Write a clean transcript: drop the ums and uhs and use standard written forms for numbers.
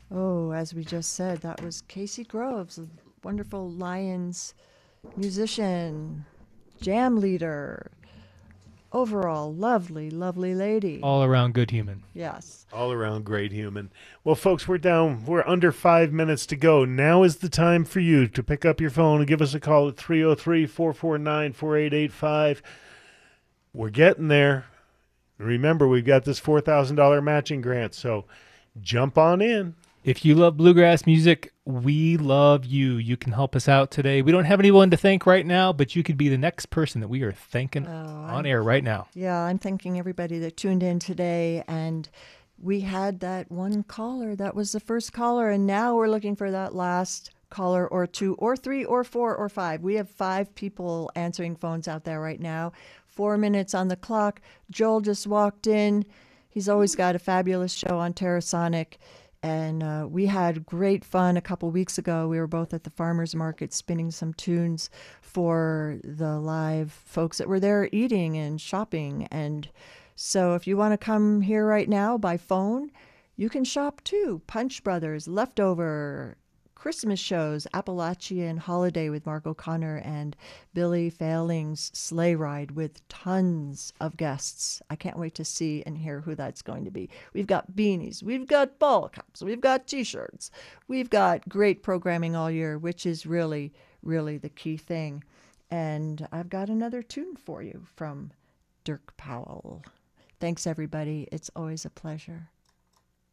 Oh, as we just said, that was Casey Groves, a wonderful Lions musician, jam leader, overall lovely, lovely lady. All around good human. Yes. All around great human. Well, folks, we're under 5 minutes to go. Now is the time for you to pick up your phone and give us a call at 303 449 4885. We're getting there. Remember, we've got this $4,000 matching grant, so jump on in. If you love bluegrass music, we love you. You can help us out today. We don't have anyone to thank right now, but you could be the next person that we are thanking Oh, on air right now. yeah, I'm thanking everybody that tuned in today. And we had that one caller. That was the first caller. And now we're looking for that last caller or two or three or four or five. We have five people answering phones out there right now. 4 minutes on the clock. Joel just walked in. He's always got a fabulous show on Terrasonic. And we had great fun a couple weeks ago. We were both at the farmers market spinning some tunes for the live folks that were there eating and shopping. And so if you want to come here right now by phone, you can shop too. Punch Brothers, Leftover, Christmas shows, Appalachian Holiday with Mark O'Connor, and Billy Failing's Sleigh Ride with tons of guests. I can't wait to see and hear who that's going to be. We've got beanies, we've got ball caps, we've got t-shirts, we've got great programming all year, which is really, really the key thing. And I've got another tune for you from Dirk Powell. Thanks, everybody. It's always a pleasure.